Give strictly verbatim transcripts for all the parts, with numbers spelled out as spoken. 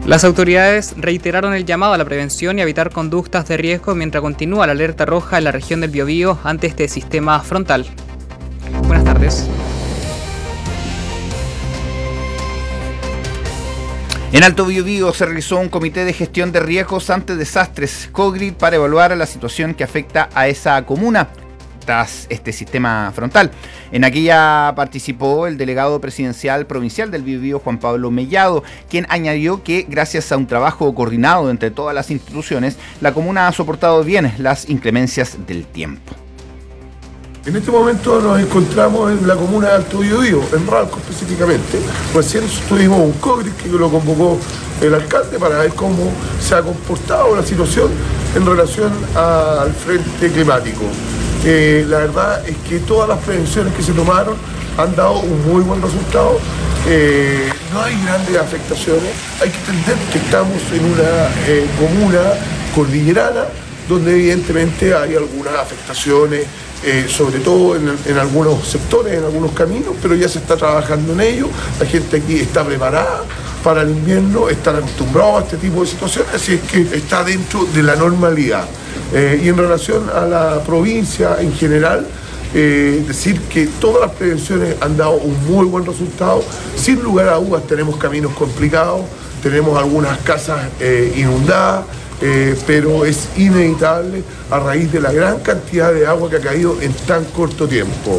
Las autoridades reiteraron el llamado a la prevención y a evitar conductas de riesgo mientras continúa la alerta roja en la región del Biobío ante este sistema frontal. Buenas tardes. En Alto Biobío se realizó un comité de gestión de riesgos ante desastres, COGRI, para evaluar la situación que afecta a esa comuna tras este sistema frontal. En aquella participó el delegado presidencial provincial del Biobío, Juan Pablo Mellado, quien añadió que gracias a un trabajo coordinado entre todas las instituciones, la comuna ha soportado bien las inclemencias del tiempo. En este momento nos encontramos en la comuna de Alto Biobío, en Ralco específicamente. Recién tuvimos un COGRI que lo convocó el alcalde para ver cómo se ha comportado la situación en relación a, al frente climático. Eh, la verdad es que todas las prevenciones que se tomaron han dado un muy buen resultado. Eh, no hay grandes afectaciones. Hay que entender que estamos en una eh, comuna cordillerana donde evidentemente hay algunas afectaciones, eh, sobre todo en, en algunos sectores, en algunos caminos, pero ya se está trabajando en ello. La gente aquí está preparada para el invierno, están acostumbrados a este tipo de situaciones, así es que está dentro de la normalidad. Eh, y en relación a la provincia en general, eh, decir que todas las prevenciones han dado un muy buen resultado. Sin lugar a dudas tenemos caminos complicados, tenemos algunas casas eh, inundadas, eh, pero es inevitable a raíz de la gran cantidad de agua que ha caído en tan corto tiempo.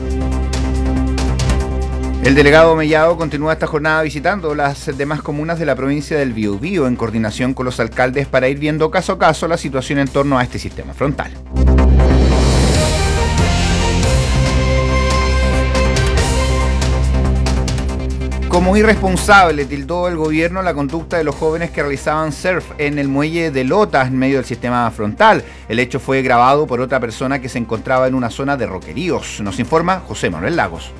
El delegado Mellado continúa esta jornada visitando las demás comunas de la provincia del Biobío en coordinación con los alcaldes para ir viendo caso a caso la situación en torno a este sistema frontal. Como irresponsable tildó el gobierno la conducta de los jóvenes que realizaban surf en el muelle de Lota en medio del sistema frontal. El hecho fue grabado por otra persona que se encontraba en una zona de roqueríos. Nos informa José Manuel Lagos.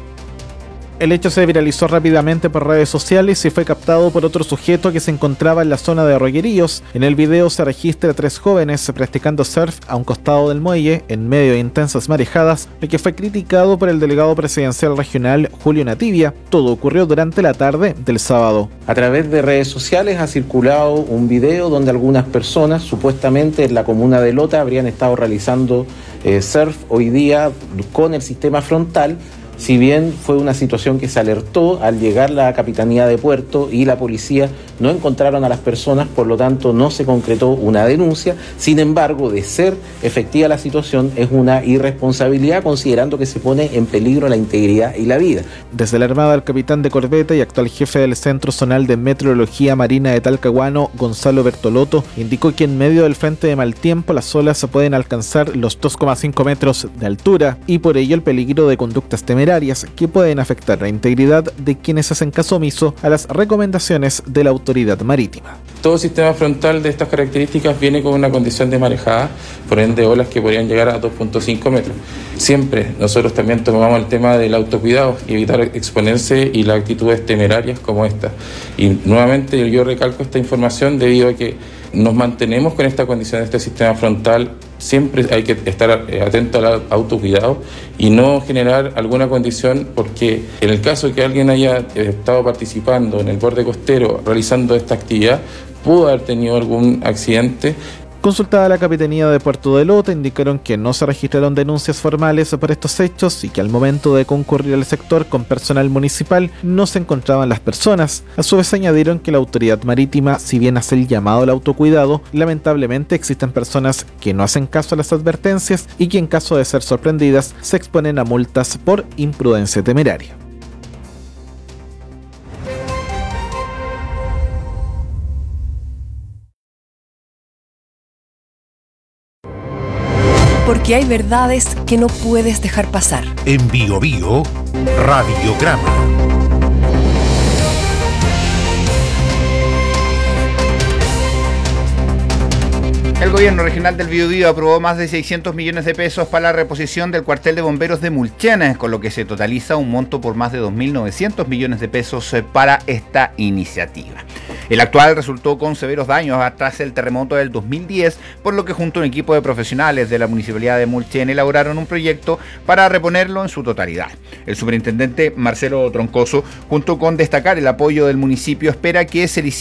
El hecho se viralizó rápidamente por redes sociales y fue captado por otro sujeto que se encontraba en la zona de Roqueríos. En el video se registra a tres jóvenes practicando surf a un costado del muelle en medio de intensas marejadas, lo que fue criticado por el delegado presidencial regional Julio Nativia. Todo ocurrió durante la tarde del sábado. A través de redes sociales ha circulado un video donde algunas personas, supuestamente en la comuna de Lota, habrían estado realizando eh, surf hoy día con el sistema frontal. Si bien fue una situación que se alertó, al llegar la Capitanía de Puerto y la policía no encontraron a las personas, por lo tanto no se concretó una denuncia. Sin embargo, de ser efectiva la situación, es una irresponsabilidad considerando que se pone en peligro la integridad y la vida. Desde la Armada, el capitán de corbeta y actual jefe del Centro Zonal de Meteorología Marina de Talcahuano, Gonzalo Bertolotto, indicó que en medio del frente de mal tiempo las olas se pueden alcanzar los dos coma cinco metros de altura y por ello el peligro de conductas temerarias que pueden afectar la integridad de quienes hacen caso omiso a las recomendaciones de la autoridad marítima. Todo sistema frontal de estas características viene con una condición de marejada, por ende olas que podrían llegar a dos punto cinco metros. Siempre nosotros también tomamos el tema del autocuidado y evitar exponerse y las actitudes temerarias como esta. Y nuevamente yo recalco esta información debido a que nos mantenemos con esta condición de este sistema frontal. Siempre hay que estar atento al autocuidado y no generar alguna condición, porque en el caso de que alguien haya estado participando en el borde costero realizando esta actividad, pudo haber tenido algún accidente. Consultada la Capitanía de Puerto de Lota, indicaron que no se registraron denuncias formales por estos hechos y que al momento de concurrir al sector con personal municipal no se encontraban las personas. A su vez añadieron que la autoridad marítima, si bien hace el llamado al autocuidado, lamentablemente existen personas que no hacen caso a las advertencias y que en caso de ser sorprendidas se exponen a multas por imprudencia temeraria. Porque hay verdades que no puedes dejar pasar. En Biobío, Radiograma. El gobierno regional del Biobío aprobó más de seiscientos millones de pesos para la reposición del cuartel de bomberos de Mulchen, con lo que se totaliza un monto por más de dos mil novecientos millones de pesos para esta iniciativa. El actual resultó con severos daños tras el terremoto del dos mil diez, por lo que junto a un equipo de profesionales de la Municipalidad de Mulchen elaboraron un proyecto para reponerlo en su totalidad. El superintendente Marcelo Troncoso, junto con destacar el apoyo del municipio, espera que se